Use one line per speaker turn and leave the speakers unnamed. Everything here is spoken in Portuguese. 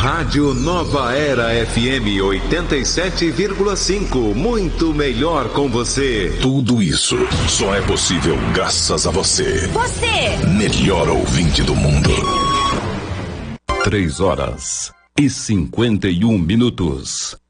Rádio Nova Era FM 87,5. Muito melhor com você.
Tudo isso só é possível graças a você.
Você!
Melhor ouvinte do mundo.
3 horas e 51 minutos.